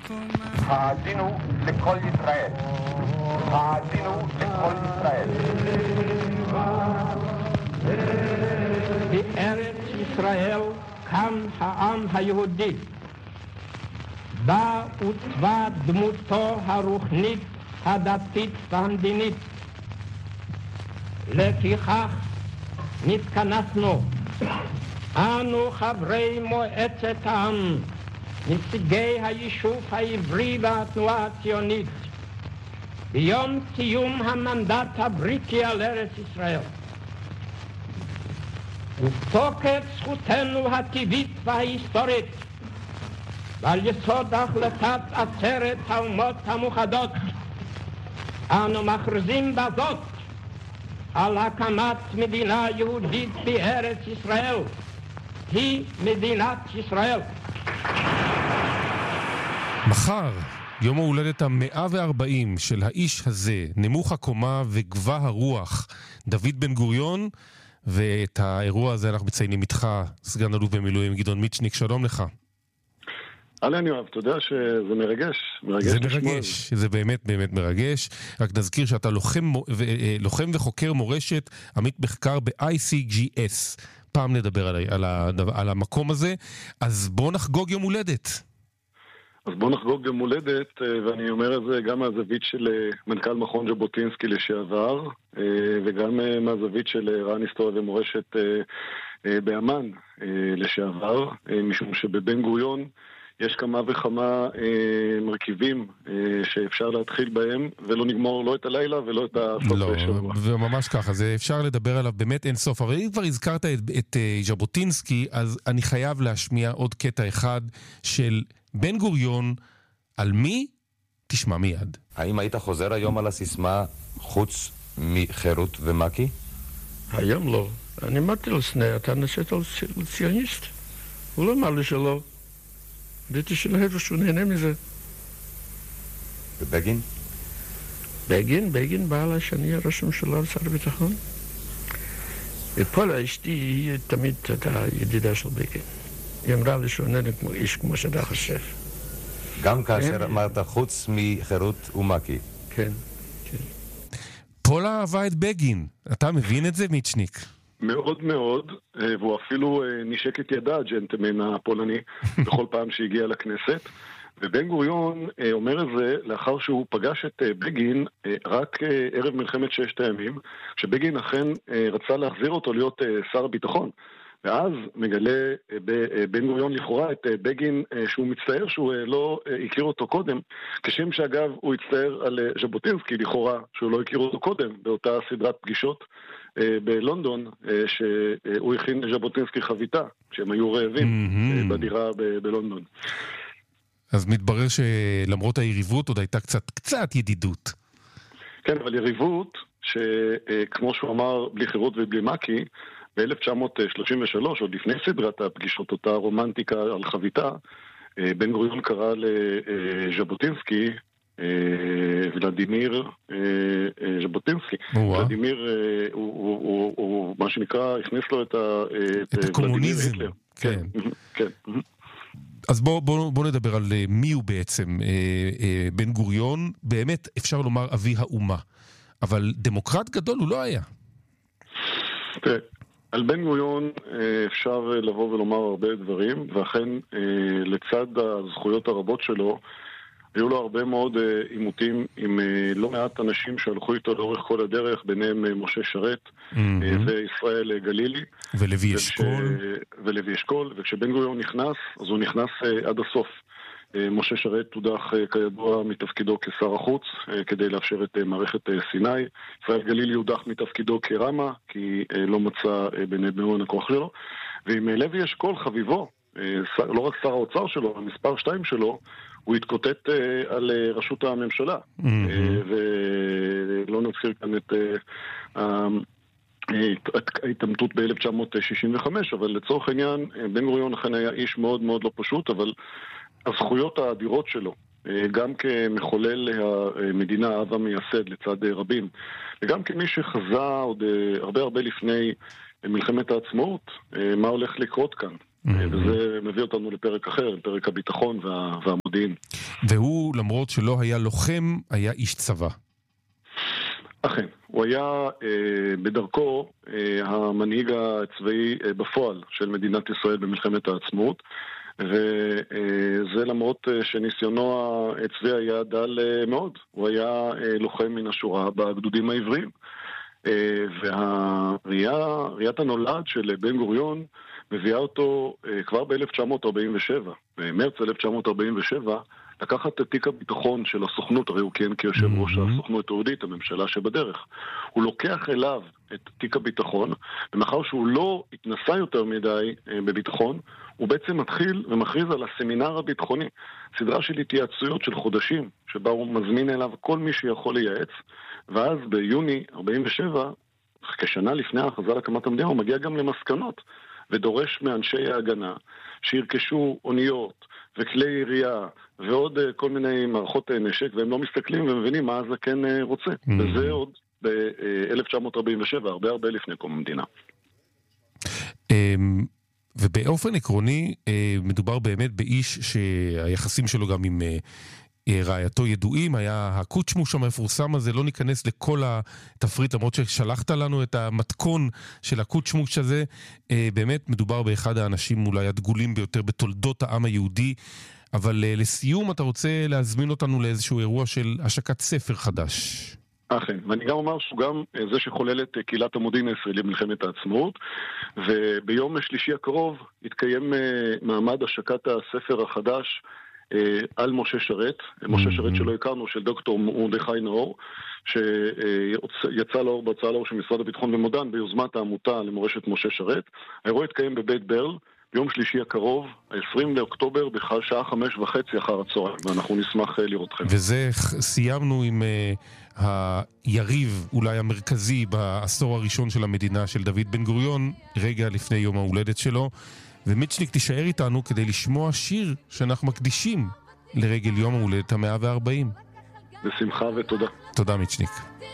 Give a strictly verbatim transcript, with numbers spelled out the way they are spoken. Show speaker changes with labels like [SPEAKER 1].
[SPEAKER 1] האזינו לכל ישראל. האזינו לכל ישראל.
[SPEAKER 2] בארץ ישראל קם העם היהודי. בה עוצבה דמותו הרוחנית, הדתית והמדינית. לפיכך נתכנסנו, אנו חברי מועצת העם, נציגי היישוב העברי והתנועה הציונית, ביום סיום המנדט הבריטי על ארץ ישראל. ובתוקף זכותנו הטבעית וההיסטורית, ועל יסוד החלטת עצרת האומות המאוחדות, אנו מכריזים בזאת על הקמת מדינה יהודית בארץ ישראל, היא מדינת ישראל.
[SPEAKER 3] מחר, יום ההולדת המאה וארבעים של האיש הזה, נמוך הקומה וגבה הרוח, דוד בן גוריון, ואת האירוע הזה אנחנו מציינים איתך, סגן אלוף במילואים גדעון מיצ'ניק, שלום לך.
[SPEAKER 4] אהלן יואב, אתה יודע שזה מרגש. מרגש
[SPEAKER 3] זה מרגש, זה באמת באמת מרגש. רק נזכיר שאתה לוחם, לוחם וחוקר מורשת, עמית מחקר ב-איי סי ג'י אס. פעם נדבר על, על, על המקום הזה. אז בוא נחגוג יום הולדת.
[SPEAKER 4] אז בוא נחגוג יום הולדת, ואני אומר את זה גם מהזווית של מנכ"ל מכון ז'בוטינסקי לשעבר, וגם מהזווית של רע"ן היסטוריה ומורשת באמן לשעבר, משום שבבן גוריון יש כמה וכמה אה, מרכיבים אה, שאפשר להתחיל בהם, ולא נגמור לא את הלילה ולא את הסוף
[SPEAKER 3] לא,
[SPEAKER 4] השבוע.
[SPEAKER 3] וממש ככה, זה אפשר לדבר עליו באמת אין סוף. אבל אם כבר הזכרת את, את אה, ז'בוטינסקי, אז אני חייב להשמיע עוד קטע אחד של בן גוריון, על מי? תשמע מיד.
[SPEAKER 5] האם היית חוזר היום על הסיסמה חוץ מחירות ומקי?
[SPEAKER 2] היום לא. אני אמרתי לו, סנה, אתה נשאת על ציוניסט. הוא לא אמר לי שלא. ראיתי שלהיפה שהוא נהנה מזה.
[SPEAKER 5] ובגין?
[SPEAKER 2] בגין, בגין בא לה שאני אהיה ראש הממשלה ושר הביטחון. ופולה אשתי היא תמיד הייתה ידידה של בגין. היא אמרה לי שהוא נהנה כמו איש כמו שאתה חושב.
[SPEAKER 5] גם כאשר אמרת חוץ מחירות ומקי.
[SPEAKER 2] כן, כן.
[SPEAKER 3] פולה אהבה את בגין. אתה מבין את זה, מיצ'ניק?
[SPEAKER 4] מאוד מאוד, והוא אפילו נשק את ידה, הג'נטלמן הפולני, בכל פעם שהגיע לכנסת. ובן גוריון אומר את זה לאחר שהוא פגש את בגין רק ערב מלחמת ששת הימים, שבגין אכן רצה להחזיר אותו להיות שר הביטחון. ואז מגלה בן גוריון לכאורה את בגין שהוא מצטער שהוא לא הכיר אותו קודם, כשם שאגב הוא הצטער על ז'בוטינסקי לכאורה שהוא לא הכיר אותו קודם, באותה סדרת פגישות בלונדון, שהוא הכין ז'בוטינסקי חביתה, כשהם היו רעבים בדירה בלונדון.
[SPEAKER 3] אז מתברר שלמרות היריבות עוד הייתה קצת, קצת ידידות.
[SPEAKER 4] כן, אבל יריבות שכמו שהוא אמר, בלי חירות ובלי מקי, ב-אלף תשע מאות שלושים ושלוש, עוד לפני סדרת הפגישות, אותה רומנטיקה על חביתה, בן גוריון קרא לז'בוטינסקי ולדימיר ז'בוטינסקי. ולדימיר הוא מה שנקרא, הכניס לו
[SPEAKER 3] את הקומוניזם. כן.
[SPEAKER 4] כן.
[SPEAKER 3] אז בוא, בוא, בוא נדבר על מי הוא בעצם בן גוריון. באמת אפשר לומר אבי האומה, אבל דמוקרט גדול הוא לא היה.
[SPEAKER 4] תראה, על בן גוריון אפשר לבוא ולומר הרבה דברים, ואכן לצד הזכויות הרבות שלו היו לו הרבה מאוד עימותים עם לא מעט אנשים שהלכו איתו לאורך כל הדרך, ביניהם משה שרת וישראל גלילי
[SPEAKER 3] ולוי אשכול
[SPEAKER 4] ולוי אשכול. וכשבן גוריון נכנס, אז הוא נכנס עד הסוף. משה שרת תודח כידוע מתפקידו כשר החוץ כדי לאפשר את מערכת סיני. ישראל גלילי הודח מתפקידו כרמה כי לא מצא בנאמון הכוח שלו. ועם לוי אשכול חביבו, לא רק שר האוצר שלו, המספר שתיים שלו, הוא התקוטט על ראשות הממשלה. ולא נזכיר כאן את ההתעמתות ב-אלף תשע מאות שישים וחמש, אבל לצורך העניין בן גוריון אכן היה איש מאוד מאוד לא פשוט, אבל הזכויות האדירות שלו, גם כמחולל המדינה, אב המייסד לצד רבים, וגם כמי שחזה עוד הרבה הרבה לפני מלחמת העצמאות, מה הולך לקרות כאן. וזה מביא אותנו לפרק אחר, פרק הביטחון וה, והמודיעין.
[SPEAKER 3] והוא, למרות שלא היה לוחם, היה איש צבא.
[SPEAKER 4] אכן, הוא היה אה, בדרכו אה, המנהיג הצבאי אה, בפועל של מדינת ישראל במלחמת העצמאות, וזה למרות שניסיונו הצבאי היה דל מאוד. הוא היה לוחם מן השורה בגדודים העבריים. והראיית הנולד של בן גוריון מביאה אותו כבר ב-אלף תשע מאות ארבעים ושבע. במרץ אלף תשע מאות ארבעים ושבע לקחת את תיק הביטחון של הסוכנות, הרי הוא כן כיושב ראש הסוכנות היהודית, הממשלה שבדרך. הוא לוקח אליו את תיק הביטחון, ומאחר שהוא לא התנסה יותר מדי בביטחון, הוא בעצם מתחיל ומכריז על הסמינר הביטחוני, סדרה של התייעצויות של חודשים, שבה הוא מזמין אליו כל מי שיכול לייעץ, ואז ביוני ארבעים ושבע, כשנה לפני ההכרזה על הקמת המדינה, הוא מגיע גם למסקנות, ודורש מאנשי ההגנה שירכשו אוניות וכלי ירייה ועוד כל מיני מערכות נשק, והם לא מסתכלים ומבינים מה הזקן רוצה. Mm-hmm. וזה עוד ב-אלף תשע מאות ארבעים ושבע, הרבה הרבה לפני קום המדינה.
[SPEAKER 3] ובאופן עקרוני מדובר באמת באיש שהיחסים שלו גם עם רעייתו ידועים, היה הקוצ'מוש המפורסם הזה, לא ניכנס לכל התפריט, למרות ששלחת לנו את המתכון של הקוצ'מוש הזה. באמת מדובר באחד האנשים אולי הדגולים ביותר בתולדות העם היהודי, אבל לסיום אתה רוצה להזמין אותנו לאיזשהו אירוע של השקת ספר חדש.
[SPEAKER 4] אכן, ואני גם אומר שהוא גם זה שחולל את קהילת המודיעין הישראלי במלחמת העצמאות, וביום שלישי הקרוב יתקיים מעמד השקת הספר החדש על משה שרת, משה שרת שלא הכרנו, של דוקטור מרדכי נאור, שיצא לאור בהוצאה לאור של משרד הביטחון ומודן ביוזמת העמותה למורשת משה שרת. האירוע יתקיים בבית ברל ביום שלישי הקרוב, ה-עשרים לאוקטובר, בשעה חמש וחצי אחר הצהריים, ואנחנו נשמח לראותכם.
[SPEAKER 3] וזה סיימנו עם uh, היריב אולי המרכזי בעשור הראשון של המדינה של דוד בן גוריון, רגע לפני יום ההולדת שלו. ומיצ'ניק תישאר איתנו כדי לשמוע שיר שאנחנו מקדישים לרגל יום ההולדת המאה וארבעים.
[SPEAKER 4] בשמחה ותודה.
[SPEAKER 3] תודה מיצ'ניק.